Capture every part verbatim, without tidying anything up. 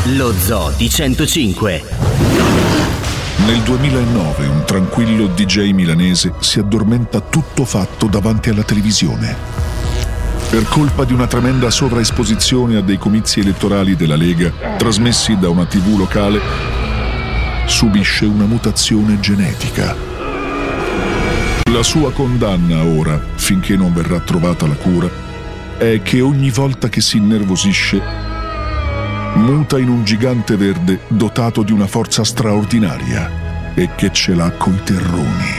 Lo Zoo di centocinque. Nel duemilanove un tranquillo D J milanese si addormenta tutto fatto davanti alla televisione. Per colpa di una tremenda sovraesposizione a dei comizi elettorali della Lega, trasmessi da una tivù locale, subisce una mutazione genetica. La sua condanna ora, finché non verrà trovata la cura, è che ogni volta che si innervosisce muta in un gigante verde dotato di una forza straordinaria e che ce l'ha coi terroni.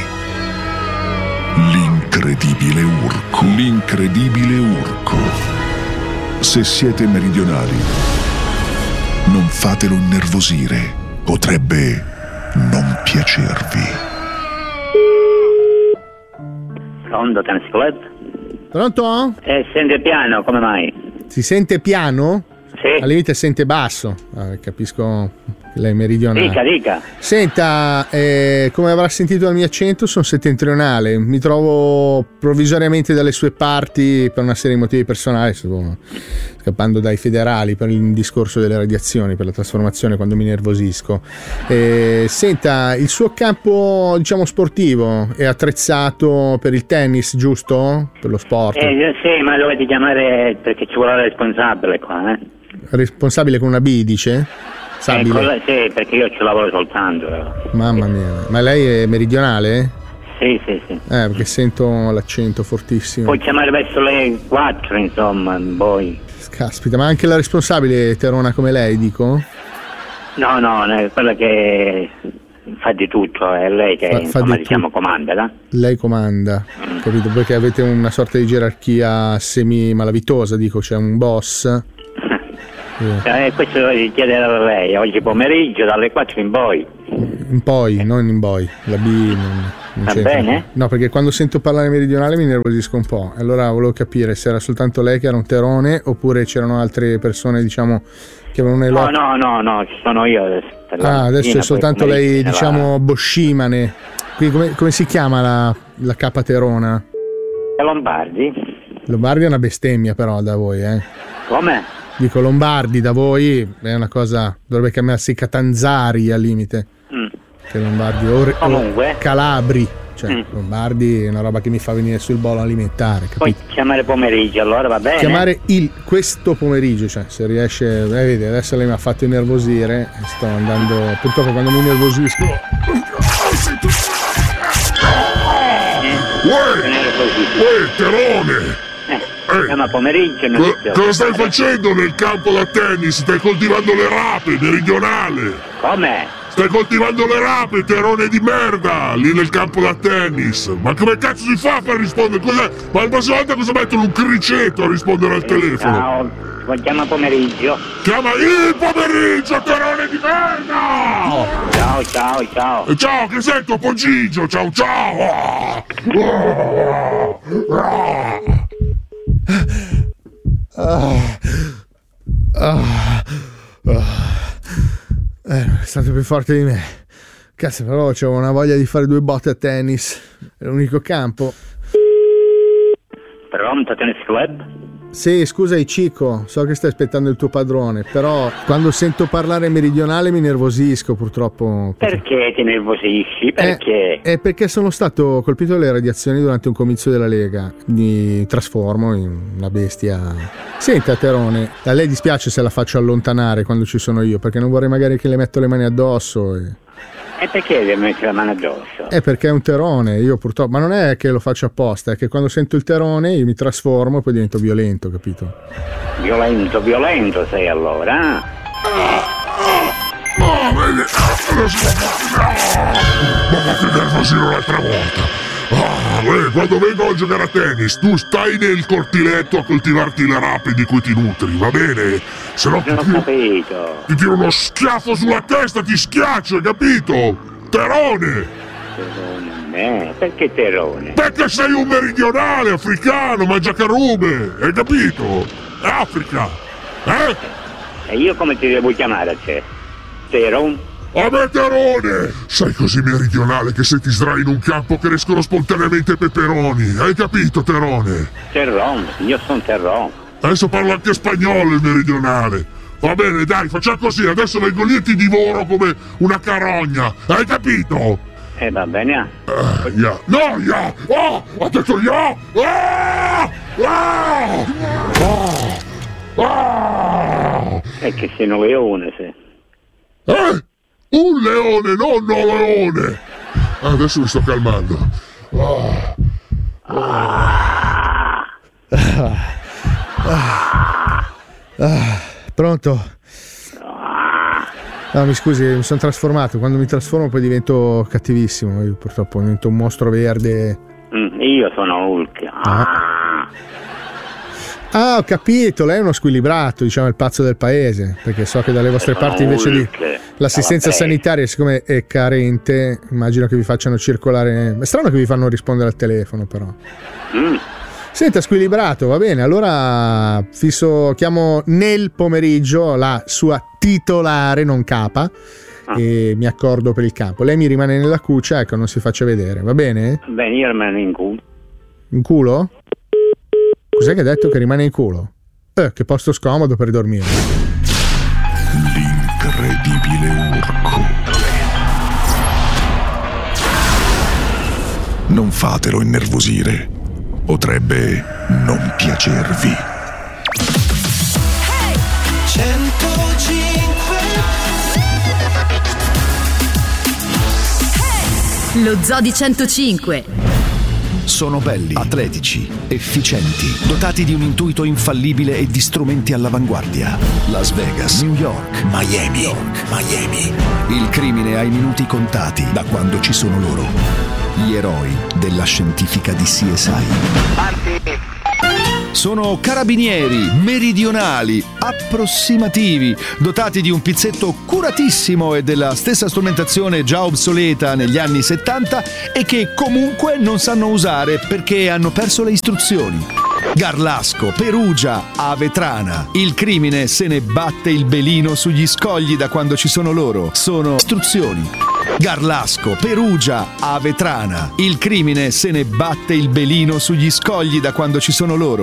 L'incredibile Urco. L'incredibile Urco. Se siete meridionali, non fatelo innervosire. Potrebbe non piacervi. Pronto, Tennis Club? Pronto? Eh, sente piano, come mai? Si sente piano? Sì. Al limite sente basso. Ah, capisco che lei è meridionale. Dica, dica. Senta, eh, come avrà sentito dal mio accento, sono settentrionale. Mi trovo provvisoriamente dalle sue parti per una serie di motivi personali. Sto scappando dai federali per il discorso delle radiazioni, per la trasformazione quando mi nervosisco. Eh, senta, il suo campo, diciamo, sportivo è attrezzato per il tennis, giusto? Per lo sport? Eh, sì, ma dovete chiamare perché ci vuole la responsabile qua, eh? Responsabile con una B, dice? Sabile. Eh, cosa, sì, perché io ci lavoro soltanto. Mamma mia, ma lei è meridionale? Sì, sì, sì. Eh, perché sento l'accento fortissimo. Puoi chiamare verso le quattro, insomma, poi. Caspita, ma anche la responsabile è terrona come lei, dico? No, no, è quella che fa di tutto, è lei che, Fa- fa insomma, di diciamo, tutto. comanda, no? Lei comanda, capito? Perché avete una sorta di gerarchia semi-malavitosa, dico, c'è un boss. Eh, questo lo devi chiedere a lei, oggi pomeriggio dalle quattro in poi. In poi, non in poi, la B non, non Va c'entra. bene? No, perché quando sento parlare meridionale mi nervosisco un po'. Allora volevo capire se era soltanto lei che era un terone oppure c'erano altre persone, diciamo, che avevano le No, lotte. no, no, no, ci sono io adesso. per la Ah, adesso mattina, è soltanto poi lei, pomeriggio diciamo, boscimane. Qui come, come si chiama la, la capa terona? la- Lombardi? Lombardi è una bestemmia però da voi, eh. Come? Dico Lombardi da voi è una cosa, dovrebbe chiamarsi Catanzari al limite. Mm. Che Lombardi o, re- o Comunque. Calabri. Cioè, Mm. Lombardi è una roba che mi fa venire sul bolo alimentare, Puoi capito? chiamare pomeriggio, allora va bene? Chiamare il questo pomeriggio, cioè se riesce, eh, vedi, adesso lei mi ha fatto innervosire, sto andando, purtroppo quando mi innervosisco. Uè, terone! Eh, chiama pomeriggio e non Co- inizio. cosa stai facendo nel campo da tennis? Stai coltivando le rape, meridionale! Come? Stai coltivando le rape, terone di merda! Lì nel campo da tennis! Ma come cazzo si fa per rispondere? Cos'è? Ma la prossima volta cosa mettono un criceto a rispondere al telefono? Ciao, poi chiama pomeriggio. Chiama il pomeriggio, terone di merda! Ciao, ciao, ciao. E ciao, che sei tuo Poggigio? Ciao, ciao! Ah, ah, ah. Eh, è stato più forte di me. Cazzo, però c'avevo una voglia di fare due botte a tennis. È l'unico campo. Pronto, Tennis Club? Sì, scusa Cico, so che stai aspettando il tuo padrone, però quando sento parlare meridionale mi nervosisco purtroppo. Perché ti nervosisci? Perché? È perché sono stato colpito dalle radiazioni durante un comizio della Lega. Mi trasformo in una bestia. Senta Terone, a lei dispiace se la faccio allontanare quando ci sono io, perché non vorrei magari che le metto le mani addosso e... E perché devi mettere la mano addosso? È perché è un terone, io purtroppo, ma non è che lo faccio apposta, è che quando sento il terone io mi trasformo e poi divento violento, capito? Violento, violento sei allora, eh? No, vedi, adesso ma fatti nervosire un'altra volta. Ah, beh, quando vengo a giocare a tennis, tu stai nel cortiletto a coltivarti le rape di cui ti nutri, va bene? Se no ti Non ho tiro, capito. ti tiro uno schiaffo sulla testa, ti schiaccio, hai capito? Terone! Terone, eh? Perché terone? Perché sei un meridionale africano, mangiacarube, hai capito? È Africa, eh? E io come ti devo chiamare a te? Teron? A me Terone! Sei così meridionale che se ti sdrai in un campo crescono spontaneamente peperoni, hai capito Terone? Terron, io sono Terron. Adesso parlo anche spagnolo il meridionale. Va bene, dai, facciamo così, adesso vengo lì e ti divoro come una carogna, hai capito? Eh, va bene. Uh, yeah. No, yeah! Oh, ho detto yeah! Ah! Ah! Ah! Ah! È che sei un leone, sì. Eh? Un leone, non un leone! Ah, adesso mi sto calmando. Ah. Ah. Ah. Ah. Pronto? No, mi scusi, mi sono trasformato. Quando mi trasformo poi divento cattivissimo. Io purtroppo divento un mostro verde. Mm, io sono Hulk. Ah. ah, ho capito. Lei è uno squilibrato, diciamo il pazzo del paese. Perché so che dalle vostre parti invece di l'assistenza sanitaria, siccome è carente, immagino che vi facciano circolare. È strano che vi fanno rispondere al telefono, però. Mm. Senta, squilibrato, va bene, allora fisso, chiamo nel pomeriggio la sua titolare, non capa, ah. e mi accordo per il campo. Lei mi rimane nella cuccia, ecco, non si faccia vedere, va bene? Bene, io rimango in culo. In culo? Cos'è che ha detto che rimane in culo? Eh, che posto scomodo per dormire. L'incredibile Urco. Non fatelo innervosire. Potrebbe non piacervi. Lo Zoo di centocinque. Sono belli, atletici, efficienti, dotati di un intuito infallibile e di strumenti all'avanguardia. Las Vegas, New York, Miami, York, Miami. Il crimine ha i minuti contati da quando ci sono loro. Gli eroi della scientifica di C S I. Sono carabinieri, meridionali, approssimativi, dotati di un pizzetto curatissimo e della stessa strumentazione già obsoleta negli anni settanta e che comunque non sanno usare perché hanno perso le istruzioni. Garlasco, Perugia, Avetrana. Il crimine se ne batte il belino sugli scogli da quando ci sono loro. Sono istruzioni. Garlasco, Perugia, Avetrana. Il crimine se ne batte il belino sugli scogli da quando ci sono loro.